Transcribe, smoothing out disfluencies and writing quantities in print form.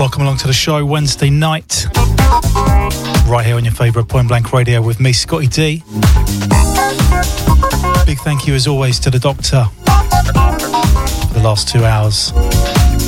Welcome along to the show Wednesday night, right here on your favourite Point Blank Radio with me, Scotty D. Big thank you as always to the Doctor for the last 2 hours.